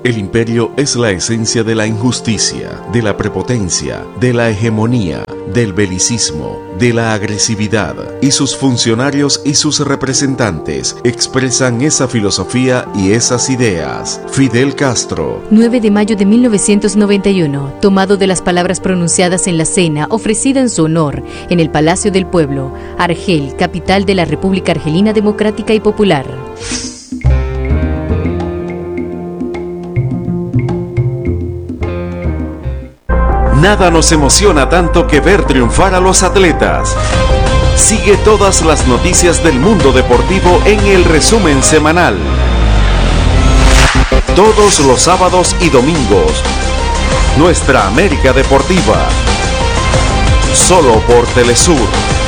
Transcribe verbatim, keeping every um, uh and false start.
El imperio es la esencia de la injusticia, de la prepotencia, de la hegemonía, del belicismo, de la agresividad, y sus funcionarios y sus representantes expresan esa filosofía y esas ideas. Fidel Castro. nueve de mayo de mil novecientos noventa y uno, tomado de las palabras pronunciadas en la cena ofrecida en su honor en el Palacio del Pueblo, Argel, capital de la República Argelina Democrática y Popular. Nada nos emociona tanto que ver triunfar a los atletas. Sigue todas las noticias del mundo deportivo en el resumen semanal. Todos los sábados y domingos. Nuestra América Deportiva. Solo por Telesur.